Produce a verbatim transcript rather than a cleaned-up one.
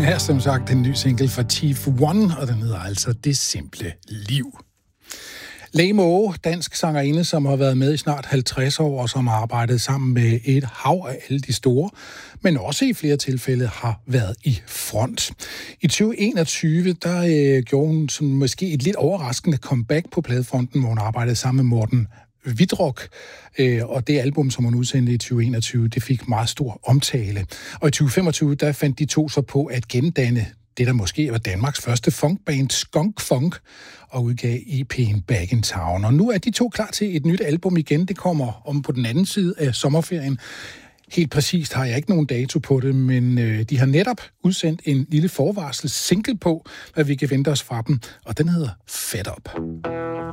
er som sagt en ny single fra Chief One, og den hedder altså Det Simple Liv. Lame Aage, dansk sangerinde, som har været med i snart halvtreds år, og som har arbejdet sammen med et hav af alle de store, men også i flere tilfælde har været i front. I tyve enogtyve, der øh, gjorde hun sådan måske et lidt overraskende comeback på pladefronten, hvor hun arbejdede sammen med Morten Vidrock, øh, og det album, som hun udsendte i tyve enogtyve, det fik meget stor omtale. Og i tyve femogtyve, der fandt de to så på at gendanne det, der måske var Danmarks første funkband, Skunk Funk, og udgav E P'en Back in Town. Og nu er de to klar til et nyt album igen. Det kommer om på den anden side af sommerferien. Helt præcist har jeg ikke nogen dato på det, men øh, de har netop udsendt en lille forvarsel single på, hvad vi kan vente os fra dem, og den hedder Fed Up.